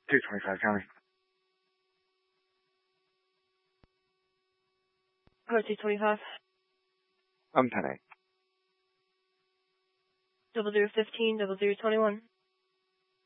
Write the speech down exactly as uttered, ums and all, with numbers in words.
two twenty-five County. Car two twenty-five. I'm ten eight. Double zero fifteen, double zero twenty-one.